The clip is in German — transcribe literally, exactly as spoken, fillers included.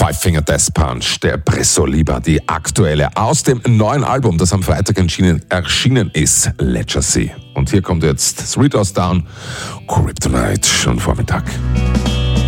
Five Finger Death Punch, der Presso Liba, die aktuelle aus dem neuen Album, das am Freitag erschienen, erschienen ist, Legacy. Und hier kommt jetzt Three Doors Down, Kryptonite, schon Vormittag.